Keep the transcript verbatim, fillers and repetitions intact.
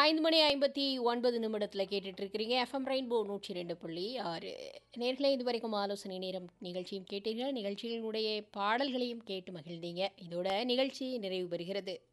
ஐந்து மணி ஐம்பத்தி ஒன்பது நிமிடத்தில் கேட்டுட்டு இருக்கிறீங்க எஃப்எம் ரெயின்போ நூற்றி ரெண்டு புள்ளி ஆறு. நேர்களே இதுவரைக்கும் ஆலோசனை நேரம் நிகழ்ச்சியும் கேட்டீர்கள். நிகழ்ச்சியினுடைய பாடல்களையும் கேட்டு மகிழ்ந்தீங்க. இதோட நிகழ்ச்சி நிறைவு பெறுகிறது.